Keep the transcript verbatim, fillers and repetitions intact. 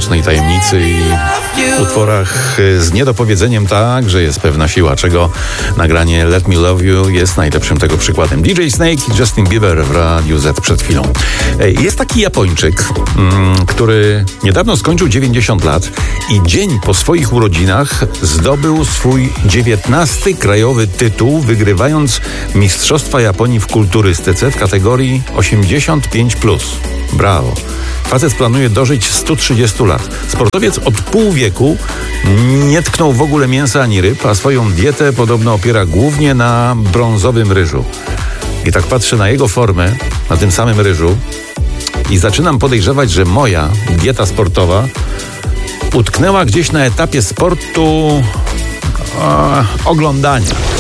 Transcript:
Serdecznej Tajemnicy i utworach z niedopowedzeniem także jest pewna siła, czego nagranie Let Me Love You jest najlepszym tego przykładem. D J Snake i Justin Bieber w Radiu Z przed chwilą. Jest taki Japończyk, który niedawno skończył dziewięćdziesiąt lat i dzień po swoich urodzinach zdobył swój dziewiętnasty krajowy tytuł, wygrywając Mistrzostwa Japonii w kulturystyce w kategorii osiemdziesiąt pięć plus. Brawo. Facet planuje dożyć stu trzydziestu lat. Sportowiec od pół wieku nie tknął w ogóle mięsa ani ryb, a swoją dietę podobno opiera głównie na brązowym ryżu. I tak patrzę na jego formę, na tym samym ryżu i zaczynam podejrzewać, że moja dieta sportowa utknęła gdzieś na etapie sportu e, oglądania.